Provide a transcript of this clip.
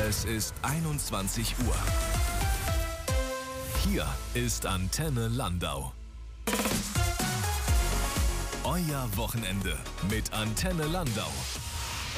Es ist 21 Uhr. Hier ist Antenne Landau. Euer Wochenende mit Antenne Landau.